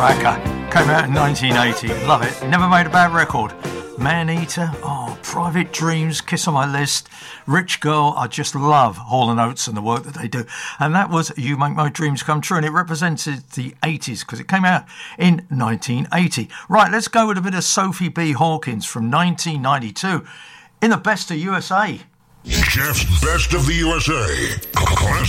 cracker. Came out in 1980. Love it. Never made a bad record. Man Eater, Private Dreams, Kiss on My List, Rich Girl. I just love Hall & Oates and the work that they do. And that was You Make My Dreams Come True, and it represented the 80s because it came out in 1980. Right, let's go with a bit of Sophie B. Hawkins from 1992 in the Best of USA. Jeff's Best of the USA.